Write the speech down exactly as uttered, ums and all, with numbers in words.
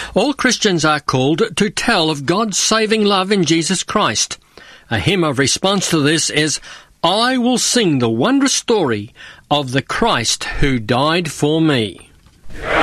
All Christians are called to tell of God's saving love in Jesus Christ. A hymn of response to this is, I will sing the wondrous story of the Christ who died for me.